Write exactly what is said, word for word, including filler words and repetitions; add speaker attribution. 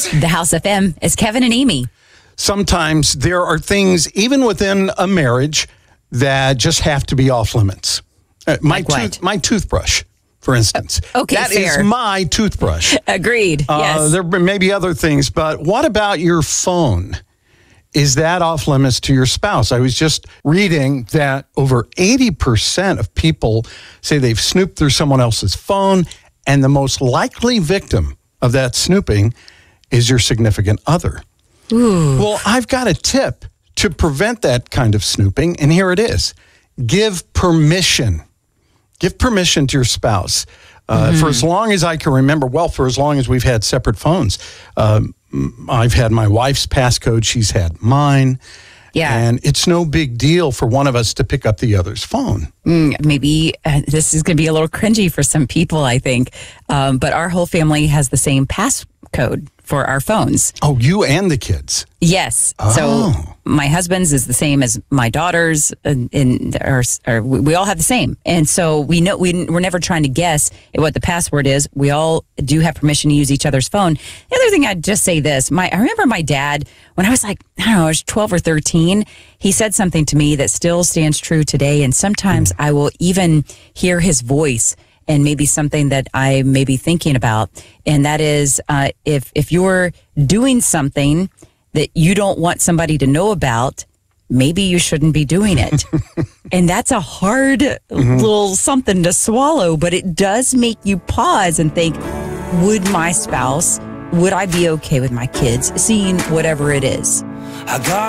Speaker 1: The House F M is Kevin and Amy.
Speaker 2: Sometimes there are things, even within a marriage, that just have to be off limits. Uh, my,
Speaker 1: Like what?
Speaker 2: tooth, my toothbrush, for instance.
Speaker 1: Uh, okay,
Speaker 2: That
Speaker 1: fair.
Speaker 2: is my toothbrush.
Speaker 1: Agreed.
Speaker 2: Uh,
Speaker 1: yes.
Speaker 2: There may be other things, but what about your phone? Is that off limits to your spouse? I was just reading that over eighty percent of people say they've snooped through someone else's phone, and the most likely victim of that snooping is your significant other.
Speaker 1: Ooh.
Speaker 2: Well, I've got a tip to prevent that kind of snooping, and here it is. Give permission. Give permission to your spouse. Uh,
Speaker 1: Mm-hmm.
Speaker 2: For as long as I can remember, well, for as long as we've had separate phones, um, I've had my wife's passcode, she's had mine.
Speaker 1: Yeah.
Speaker 2: And it's no big deal for one of us to pick up the other's phone.
Speaker 1: Mm, maybe uh, this is going to be a little cringy for some people, I think. Um, but our whole family has the same passcode for our phones.
Speaker 2: Oh, you and the kids.
Speaker 1: Yes.
Speaker 2: Oh.
Speaker 1: So my husband's is the same as my daughter's, and, and or, or we we all have the same. And so we know we we're never trying to guess what the password is. We all do have permission to use each other's phone. The other thing, I'd just say this: my I remember my dad when I was like I don't know, I was twelve or thirteen. He said something to me that still stands true today. And sometimes I will even hear his voice. And maybe something that I may be thinking about, and that is uh, if if you're doing something that you don't want somebody to know about, maybe you shouldn't be doing it. And that's a hard mm-hmm. little something to swallow, but it does make you pause and think, would my spouse, would I be okay with my kids seeing whatever it is?
Speaker 3: I got